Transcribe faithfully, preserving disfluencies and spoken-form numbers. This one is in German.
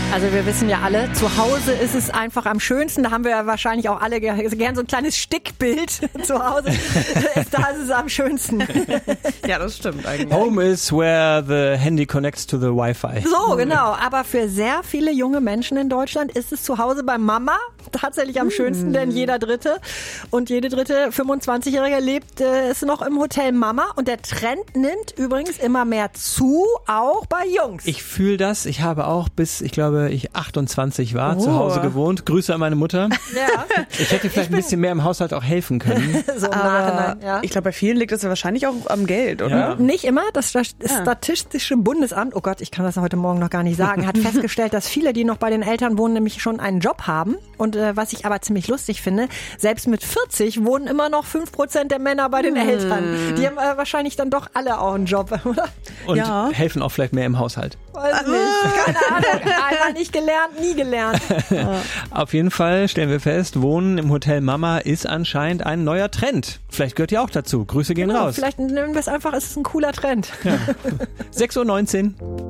Also wir wissen ja alle, zu Hause ist es einfach am schönsten. Da haben wir ja wahrscheinlich auch alle gern so ein kleines Stickbild zu Hause. Da ist es am schönsten. Ja, das stimmt eigentlich. Home is where the handy connects to the Wi-Fi. So, genau. Aber für sehr viele junge Menschen in Deutschland ist es zu Hause bei Mama tatsächlich am schönsten, denn jeder Dritte und jede dritte fünfundzwanzigjährige lebt äh, ist noch im Hotel Mama. Und der Trend nimmt übrigens immer mehr zu, auch bei Jungs. Ich fühle das. Ich habe auch bis, ich glaube, ich achtundzwanzig war, Oh. zu Hause gewohnt. Grüße an meine Mutter. Ja. Ich hätte vielleicht ein bisschen mehr im Haushalt auch helfen können. So im Aber Nachhinein, ja. ich glaube, bei vielen liegt es ja wahrscheinlich auch am Geld, oder? Ja. Nicht immer. Das Statistische Bundesamt, oh Gott, ich kann das heute Morgen noch gar nicht sagen, hat festgestellt, dass viele, die noch bei den Eltern wohnen, nämlich schon einen Job haben. Und äh, was ich aber ziemlich lustig finde, selbst mit vierzig wohnen immer noch fünf Prozent der Männer bei den Hm. Eltern. Die haben äh, wahrscheinlich dann doch alle auch einen Job, oder? Und Ja. helfen auch vielleicht mehr im Haushalt. Weiß nicht. Keine Ahnung. Einmal nicht gelernt, nie gelernt. Auf jeden Fall stellen wir fest, Wohnen im Hotel Mama ist anscheinend ein neuer Trend. Vielleicht gehört ihr auch dazu. Grüße gehen Genau, raus. vielleicht nennen wir es einfach, es ist ein cooler Trend. sechs Uhr neunzehn.